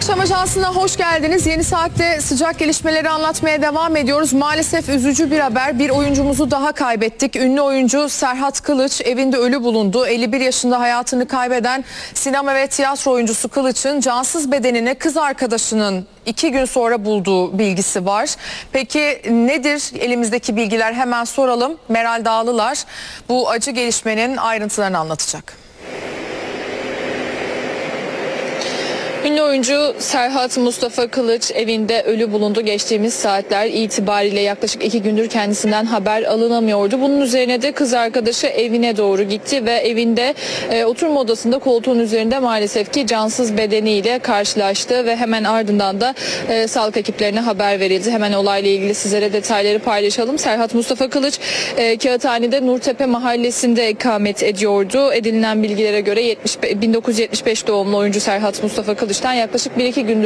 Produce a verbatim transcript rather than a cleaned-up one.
Akşam Ajansı'na hoş geldiniz. Yeni saatte sıcak gelişmeleri anlatmaya devam ediyoruz. Maalesef üzücü bir haber. Bir oyuncumuzu daha kaybettik. Ünlü oyuncu Serhat Kılıç evinde ölü bulundu. elli bir yaşında hayatını kaybeden sinema ve tiyatro oyuncusu Kılıç'ın cansız bedenini kız arkadaşının iki gün sonra bulduğu bilgisi var. Peki nedir elimizdeki bilgiler? Hemen soralım. Meral Dağlılar bu acı gelişmenin ayrıntılarını anlatacak. Ünlü oyuncu Serhat Mustafa Kılıç evinde ölü bulundu. Geçtiğimiz saatler itibariyle yaklaşık iki gündür kendisinden haber alınamıyordu. Bunun üzerine de kız arkadaşı evine doğru gitti ve evinde e, oturma odasında koltuğun üzerinde maalesef ki cansız bedeniyle karşılaştı ve hemen ardından da e, sağlık ekiplerine haber verildi. Hemen olayla ilgili sizlere detayları paylaşalım. Serhat Mustafa Kılıç e, Kağıthane'de Nurtepe mahallesinde ikamet ediyordu. Edinilen bilgilere göre yetmiş bin dokuz yüz yetmiş beş doğumlu oyuncu Serhat Mustafa Kılıç'tan yaklaşık bir iki gündür